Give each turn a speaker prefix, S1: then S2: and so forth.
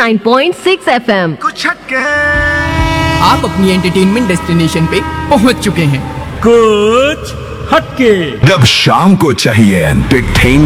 S1: 89.6 FM।
S2: कुछ हटके
S3: आप अपनी एंटरटेनमेंट डेस्टिनेशन पे पहुंच चुके हैं।
S4: कुछ हटके।
S2: जब शाम को चाहिए एंटरटेनमेंट